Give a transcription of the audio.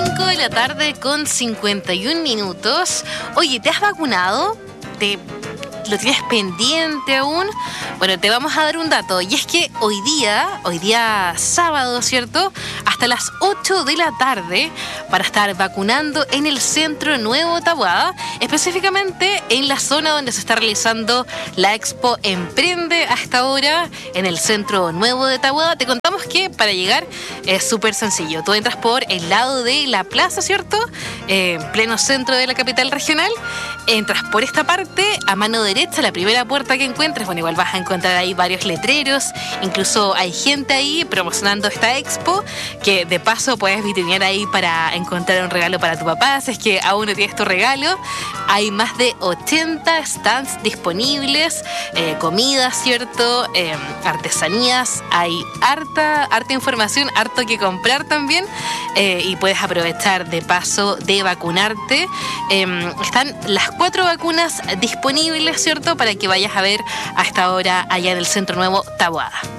5 de la tarde con 51 minutos. Oye, ¿te has vacunado? ¿Lo tienes pendiente aún? Bueno, te vamos a dar un dato, y es que hoy día sábado, ¿cierto? Hasta las 8 de la tarde para estar vacunando en el Centro Nuevo Taboada, específicamente en la zona donde se está realizando la Expo Emprende a esta hora, en el Centro Nuevo de Taboada. Te contamos que para llegar es súper sencillo. Tú entras por el lado de la plaza, ¿cierto? En pleno centro de la capital regional. Entras por esta parte, a mano derecha, la primera puerta que encuentres. Bueno, igual vas a encontrar ahí varios letreros. Incluso hay gente ahí promocionando esta expo, que de paso puedes vitrinear ahí para encontrar un regalo para tu papá, si es que aún no tienes tu regalo. Hay más de 80 stands disponibles, comida, ¿cierto? Artesanías, hay harta información, harto que comprar también, y puedes aprovechar de paso de vacunarte. Están las 4 vacunas disponibles, ¿cierto? Para que vayas a ver a esta hora allá en el Centro Nuevo Taboada.